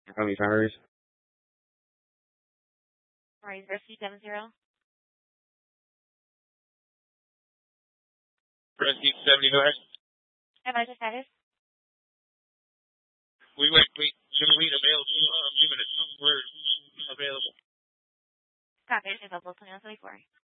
How many tires? Right, 070. Rescue 70 North. Emergency status. We wait, available. We're available. Copy, available, 2174.